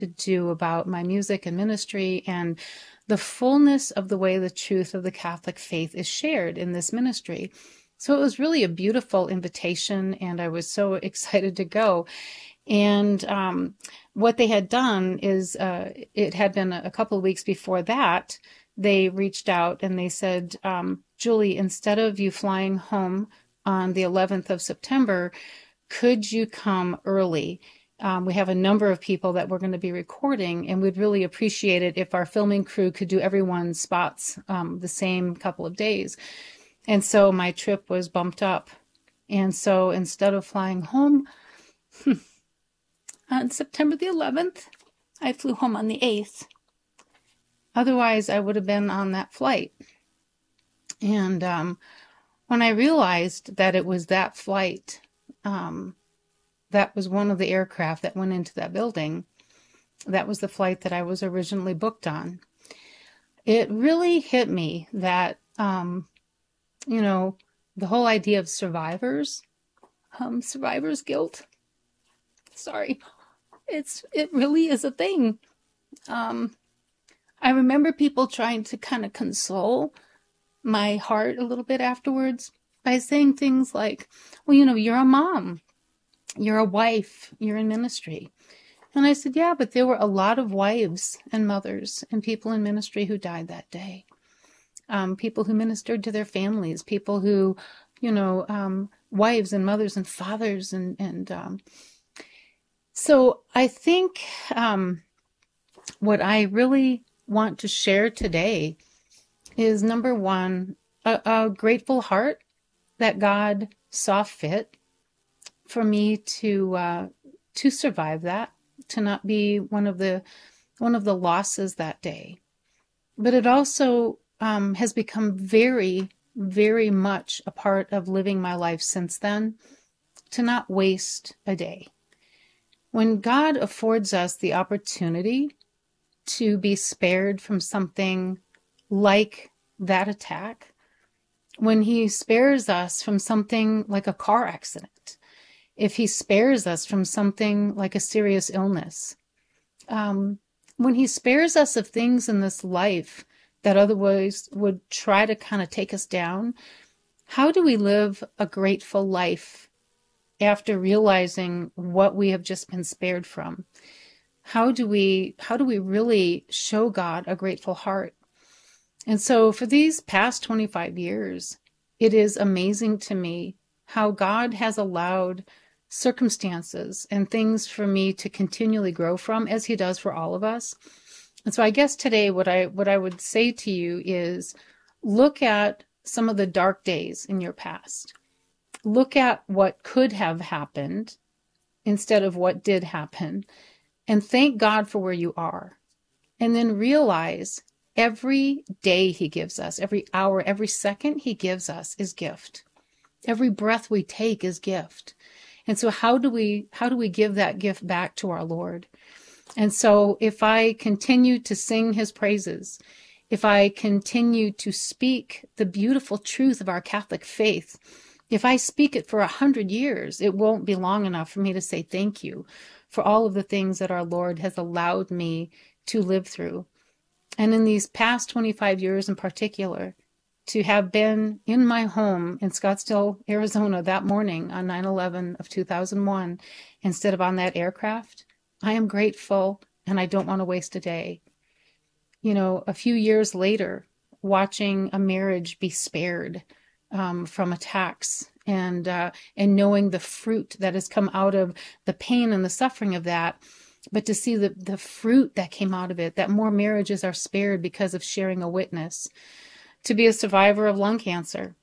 to do about my music and ministry and the fullness of the way the truth of the Catholic faith is shared in this ministry. So it was really a beautiful invitation, and I was so excited to go. And what they had done is, it had been a couple of weeks before that, they reached out and they said, Julie, instead of you flying home on the 11th of September, could you come early? We have a number of people that we're going to be recording, and we'd really appreciate it if our filming crew could do everyone's spots the same couple of days. And so my trip was bumped up. And so instead of flying home on September the 11th, I flew home on the 8th. Otherwise, I would have been on that flight. And when I realized that it was that flight, that was one of the aircraft that went into that building, that was the flight that I was originally booked on. It really hit me that, the whole idea of survivor's guilt. Sorry. It really is a thing. I remember people trying to kind of console my heart a little bit afterwards by saying things like, well, you're a mom, you're a wife, you're in ministry. And I said, yeah, but there were a lot of wives and mothers and people in ministry who died that day. People who ministered to their families, people who, wives and mothers and fathers. So I think what I really want to share today is, number one, a grateful heart that God saw fit for me to survive that, to not be one of the losses that day. But it also has become very, very much a part of living my life since then, to not waste a day. When God affords us the opportunity to be spared from something like that attack, when he spares us from something like a car accident, if he spares us from something like a serious illness, when he spares us of things in this life that otherwise would try to kind of take us down, how do we live a grateful life after realizing what we have just been spared from? How do we really show God a grateful heart? And so for these past 25 years, it is amazing to me how God has allowed circumstances and things for me to continually grow from, as he does for all of us. And so I guess today what I would say to you is, look at some of the dark days in your past. Look at what could have happened instead of what did happen, and thank God for where you are. And then realize every day he gives us, every hour, every second he gives us is gift. Every breath we take is gift. And so how do we give that gift back to our Lord? And so if I continue to sing his praises, if I continue to speak the beautiful truth of our Catholic faith, if I speak it for 100 years, it won't be long enough for me to say thank you for all of the things that our Lord has allowed me to live through. And in these past 25 years in particular, to have been in my home in Scottsdale, Arizona that morning on 9/11 of 2001, instead of on that aircraft, I am grateful, and I don't want to waste a day. A few years later, watching a marriage be spared from attacks, and knowing the fruit that has come out of the pain and the suffering of that, but to see the fruit that came out of it, that more marriages are spared because of sharing a witness. To be a survivor of lung cancer.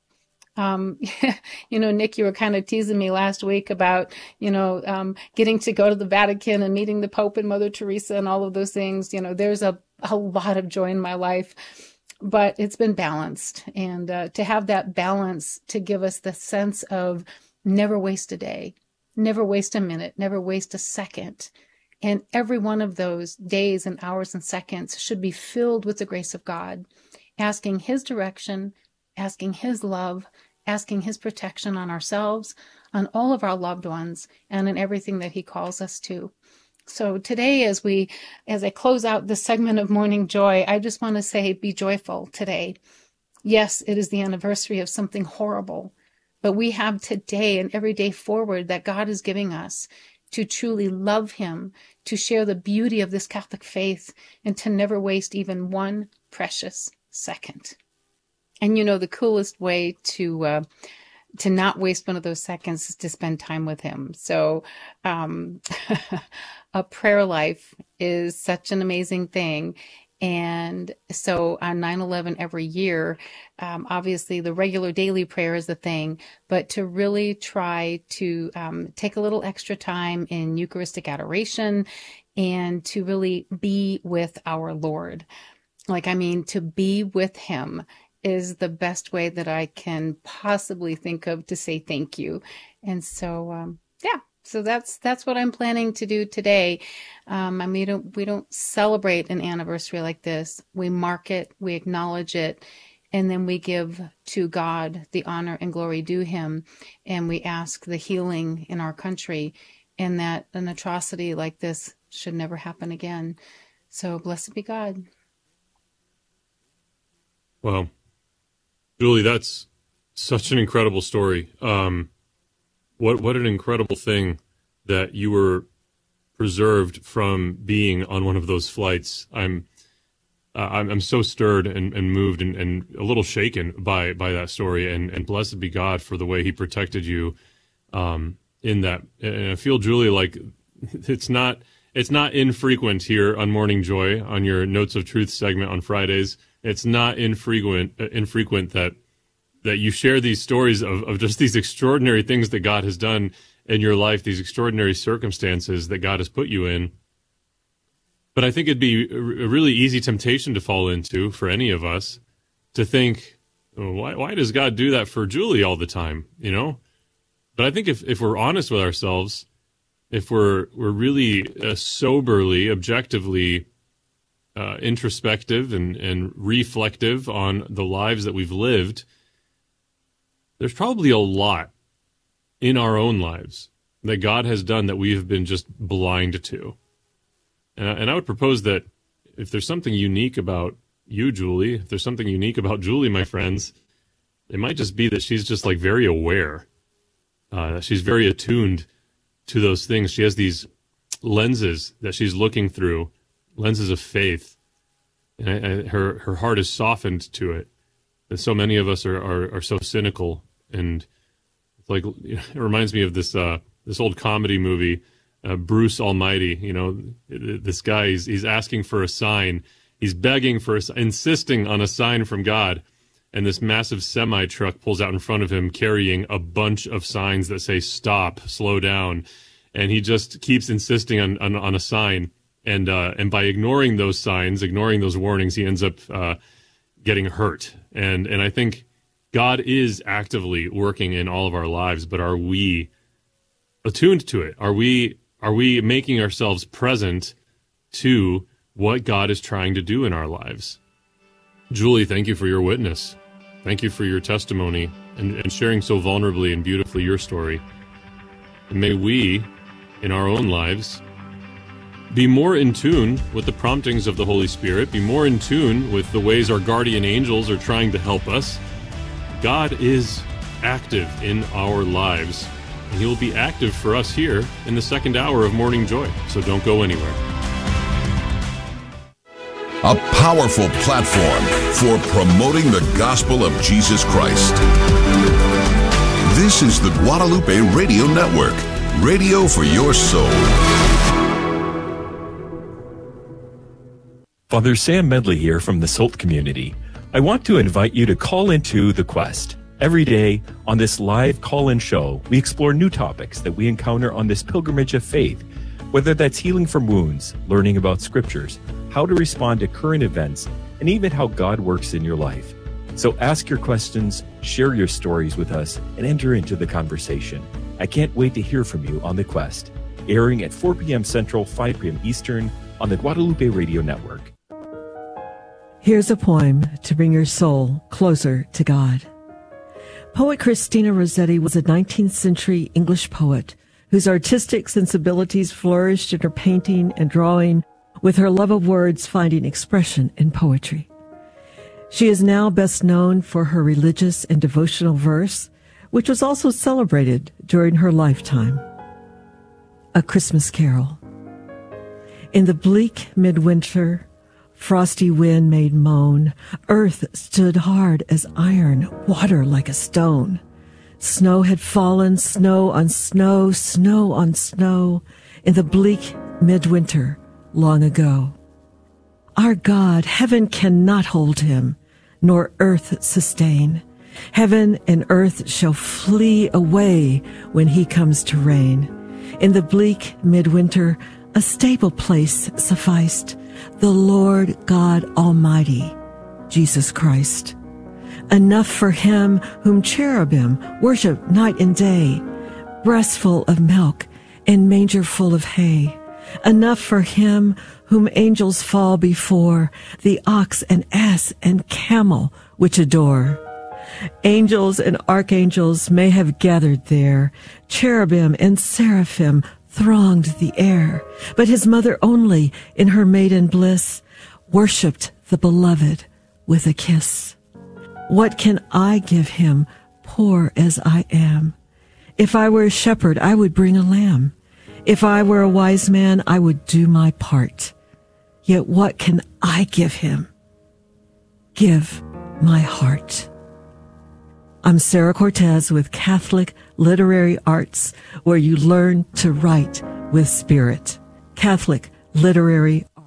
Nick, you were kind of teasing me last week about, getting to go to the Vatican and meeting the Pope and Mother Teresa and all of those things. There's a lot of joy in my life, but it's been balanced. And to have that balance to give us the sense of never waste a day, never waste a minute, never waste a second. And every one of those days and hours and seconds should be filled with the grace of God, asking his direction, asking his love, asking his protection on ourselves, on all of our loved ones, and in everything that he calls us to. So today, as I close out this segment of Morning Joy, I just want to say, be joyful today. Yes, it is the anniversary of something horrible, but we have today and every day forward that God is giving us to truly love him, to share the beauty of this Catholic faith, and to never waste even one precious second. And the coolest way to not waste one of those seconds is to spend time with him. So a prayer life is such an amazing thing. And so on 9/11 every year, obviously the regular daily prayer is the thing, but to really try to take a little extra time in Eucharistic adoration and to really be with our Lord. To be with him is the best way that I can possibly think of to say thank you. And so, so that's what I'm planning to do today. We don't celebrate an anniversary like this. We mark it, we acknowledge it, and then we give to God the honor and glory due him. And we ask the healing in our country, and that an atrocity like this should never happen again. So blessed be God. Wow. Julie, that's such an incredible story. What an incredible thing that you were preserved from being on one of those flights. I'm so stirred and moved and a little shaken by that story. And blessed be God for the way he protected you in that. And I feel, Julie, like it's not infrequent here on Morning Joy, on your Notes of Truth segment on Fridays. It's not infrequent that you share these stories of just these extraordinary things that God has done in your life, these extraordinary circumstances that God has put you in. But I think it'd be a really easy temptation to fall into for any of us to think, why does God do that for Julie all the time? But I think if we're honest with ourselves, if we're really soberly, objectively introspective and reflective on the lives that we've lived, there's probably a lot in our own lives that God has done that we have been just blind to. And I would propose that if there's something unique about you, Julie, if there's something unique about Julie, my friends, it might just be that she's just very aware. She's very attuned to those things. She has these lenses that she's looking through, lenses of faith. And her heart is softened to it. And so many of us are so cynical, and it's it reminds me of this old comedy movie, Bruce Almighty. This guy, he's asking for a sign, he's begging for insisting on a sign from God, and this massive semi truck pulls out in front of him carrying a bunch of signs that say stop, slow down, and he just keeps insisting on a sign, and by ignoring those signs, ignoring those warnings, he ends up getting hurt. And I think God is actively working in all of our lives, but are we attuned to it? Are we making ourselves present to what God is trying to do in our lives? Julie, thank you for your witness. Thank you for your testimony and sharing so vulnerably and beautifully your story. And may we, in our own lives, be more in tune with the promptings of the Holy Spirit, be more in tune with the ways our guardian angels are trying to help us. God is active in our lives, and he will be active for us here in the second hour of Morning Joy, so don't go anywhere. A powerful platform for promoting the gospel of Jesus Christ. This is the Guadalupe Radio Network, radio for your soul. Father Sam Medley here from the SOLT community. I want to invite you to call into The Quest. Every day on this live call-in show, we explore new topics that we encounter on this pilgrimage of faith, whether that's healing from wounds, learning about scriptures, how to respond to current events, and even how God works in your life. So ask your questions, share your stories with us, and enter into the conversation. I can't wait to hear from you on The Quest, airing at 4 p.m. Central, 5 p.m. Eastern on the Guadalupe Radio Network. Here's a poem to bring your soul closer to God. Poet Christina Rossetti was a 19th century English poet whose artistic sensibilities flourished in her painting and drawing, with her love of words finding expression in poetry. She is now best known for her religious and devotional verse, which was also celebrated during her lifetime. A Christmas Carol. In the bleak midwinter, frosty wind made moan. Earth stood hard as iron, water like a stone. Snow had fallen, snow on snow, snow on snow, in the bleak midwinter long ago. Our God, heaven cannot hold him, nor earth sustain. Heaven and earth shall flee away when he comes to reign. In the bleak midwinter, a stable place sufficed, the Lord God Almighty, Jesus Christ. Enough for him whom cherubim worship night and day, breast full of milk and manger full of hay. Enough for him whom angels fall before, the ox and ass and camel which adore. Angels and archangels may have gathered there, cherubim and seraphim thronged the air, but his mother only, in her maiden bliss, worshipped the beloved with a kiss. What can I give him, poor as I am? If I were a shepherd, I would bring a lamb. If I were a wise man, I would do my part. Yet what can I give him? Give my heart. I'm Sarah Cortez with Catholic Literary Arts, where you learn to write with spirit. Catholic Literary Arts.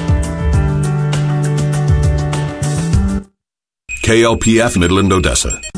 KLPF Midland, Odessa.